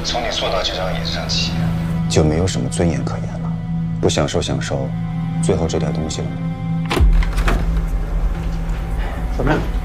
从你做到这张椅子上起， 就没有什么尊严可言了。不享受最后这点东西了吗？ 怎么样？